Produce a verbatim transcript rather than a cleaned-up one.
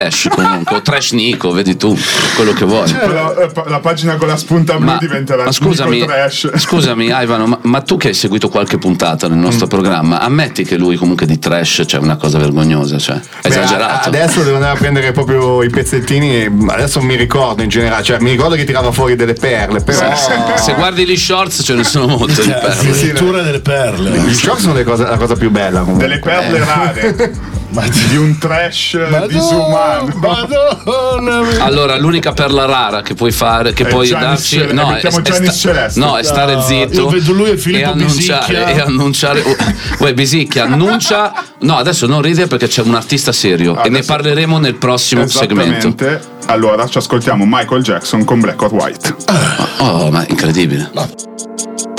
trash comunque, o trash Nico, vedi tu quello che vuoi. Però la pagina con la spunta blu ma, diventerà ma scusami, Nico Trash. Scusami Ivano, ma, ma tu che hai seguito qualche puntata nel nostro mm. programma, ammetti che lui comunque di trash c'è una cosa vergognosa, cioè è Beh, esagerato. Adesso devo andare a prendere proprio i pezzettini, adesso mi ricordo in generale, cioè mi ricordo che tirava fuori delle perle, però se guardi gli shorts ce ne sono molte di perle. Sì, sì, lettura delle perle. Gli shorts sono le cose, la cosa più bella comunque. Delle perle eh. rare. Ma di un trash Madonna, disumano. Madonna. Allora l'unica perla rara che puoi fare, che è puoi Giannis darci Cel- no, è, è, sta- no, è stare no, zitto. Io vedo lui e Filippo e annunciare, Bisicchia e annunciare uè Bisicchia annuncia no adesso non ride perché c'è un artista serio adesso, e ne parleremo nel prossimo segmento. Allora ci ascoltiamo Michael Jackson con Black or White. Oh, ma incredibile. No.